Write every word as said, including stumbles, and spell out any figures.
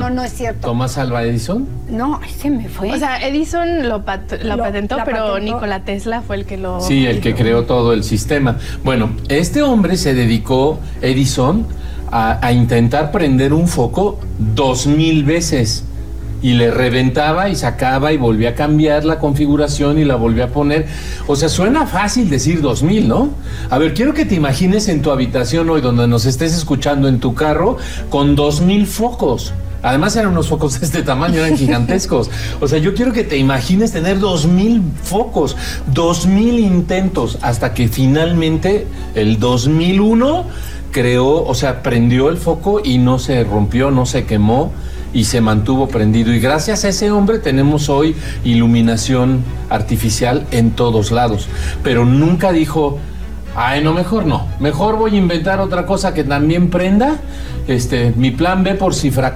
No, no es cierto. ¿Tomás Alva Edison? No, se me fue. O sea, Edison lo, pat- lo, Lo- patentó, la pero patentó. Nikola Tesla fue el que lo... Sí, el que creó todo el sistema. Bueno, este hombre se dedicó, Edison, a, a intentar prender un foco dos mil veces. Y le reventaba y sacaba y volvía a cambiar la configuración y la volvía a poner. O sea, suena fácil decir dos mil, ¿no? A ver, quiero que te imagines en tu habitación hoy, donde nos estés escuchando en tu carro, con dos mil focos. Además eran unos focos de este tamaño, eran gigantescos. O sea, yo quiero que te imagines tener dos mil focos, dos mil intentos, hasta que finalmente el dos mil uno creó, o sea, prendió el foco y no se rompió, no se quemó y se mantuvo prendido. Y gracias a ese hombre tenemos hoy iluminación artificial en todos lados. Pero nunca dijo, ay, no, mejor no. Mejor voy a inventar otra cosa que también prenda. Este, mi plan B por si fracasa.